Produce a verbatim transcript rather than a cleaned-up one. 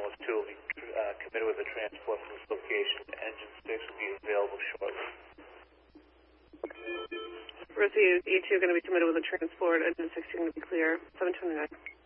ambulance two will be uh, committed with a transport from this location. Engine six will be available shortly. Received. E two going to be committed with a transport. Engine six going to be clear. seven twenty-nine.